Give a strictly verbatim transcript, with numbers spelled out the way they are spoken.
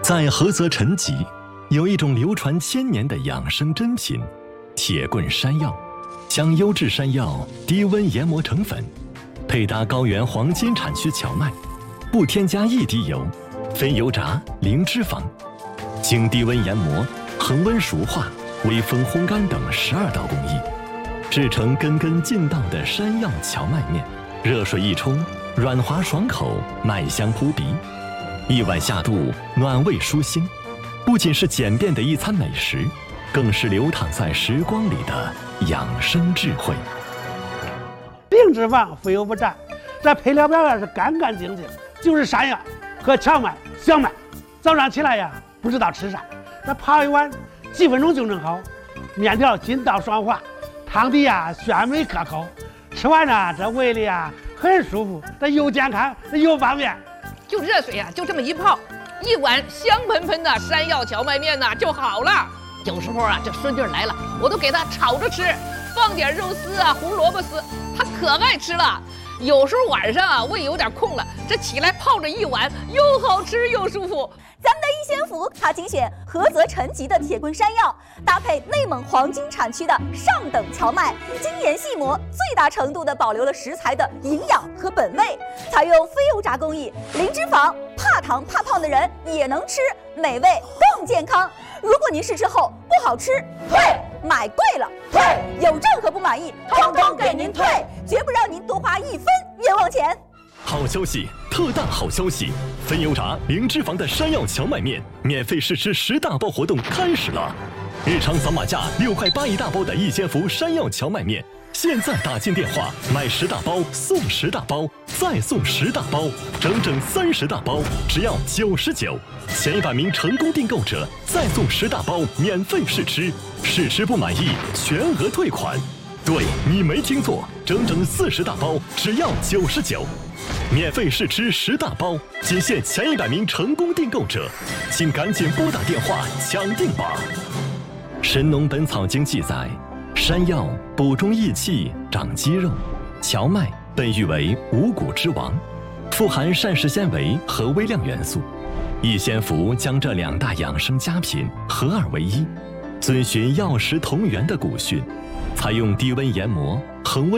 在菏泽陈集，有一种流传千年的养生珍品——铁棍山药，将优质山药低温研磨成粉，配搭高原黄金产区荞麦，不添加一滴油，非油炸，零脂肪，经低温研磨、恒温熟化、微风烘干等十二道工艺，制成根根劲道的山药荞麦面。热水一冲，软滑爽口，麦香扑鼻，一碗下肚，暖胃舒心。不仅是简便的一餐美食，更是流淌在时光里的养生智慧。 零脂肪，非油不炸，这配料表也是干干净净，就是山药和荞麦、小麦。早上起来呀，不知道吃啥，这泡一碗，几分钟就能好。面条筋道爽滑，汤底呀鲜美可口，吃完了这胃里啊很舒服，这又健康又方便。 就热水呀、啊，就这么一泡，一碗香喷喷的山药荞麦面呐就好了。有时候啊，这孙女来了，我都给她炒着吃，放点肉丝啊、胡萝卜丝，她可爱吃了。有时候晚上啊，胃有点空了，这起来泡着一碗，又好吃又舒服。 咱们的一仙福，它精选菏泽陈集的铁棍山药，搭配内蒙黄金产区的上等荞麦，精研细磨，最大程度地保留了食材的营养和本味。采用非油炸工艺，零脂肪，怕糖怕胖的人也能吃，美味更健康。如果您试吃后不好吃，退；买贵了，退；有任何不满意，通通给您退，绝不让您多花一分冤枉钱。 好消息，特大好消息！非油炸、零脂肪的山药荞麦面免费试吃十大包活动开始了！日常扫码价六块八一大包的一仙福山药荞麦面，现在打进电话买十大包送十大包，再送十大包，整整三十大包，只要九十九。前一百名成功订购者再送十大包免费试吃，试吃不满意全额退款。对，你没听错，整整四十大包，只要九十九。免费试吃十大包，仅限前一百名成功订购者，请赶紧拨打电话抢订吧。《神农本草经》记载，山药补中益气、长肌肉，荞麦被誉为五谷之王，富含膳食纤维和微量元素。一仙福将这两大养生佳品合二为一，遵循药食同源的古训，采用低温研磨、恒温